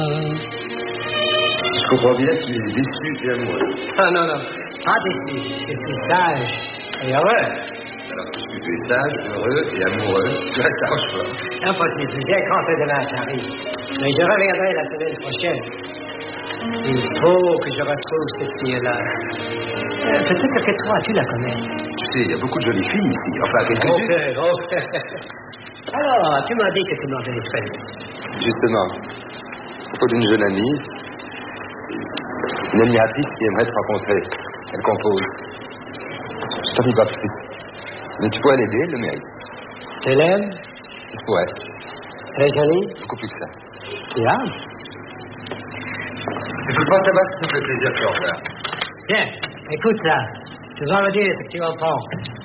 Je comprends bien qu'il est déçu et amoureux. Ah non, pas déçu. Je suis sage et heureux. Alors, tu es sage, heureux et amoureux. Là, ça marche pas. Impossible. J'ai crampé demain, Harry. Mais je reviendrai la semaine prochaine. Il faut que je retrouve cette fille-là. Peut-être que toi, tu la connais. Tu sais, il y a beaucoup de jolies filles ici. Enfin, quelques-unes. Ok. Alors, tu m'as dit que tu m'avais fait. Justement, à propos d'une jeune amie, une admiratrice qui aimerait te rencontrer. Elle compose. Je t'en dis pas plus. Mais tu pourrais l'aider, elle le mérite. Tu l'aimes? Ouais. Elle est jolie? Beaucoup plus que ça. Bien. Tu peux pas savoir ce qui me fait plaisir de te revoir. Bien, écoute ça. Tu vas me dire ce que tu en penses.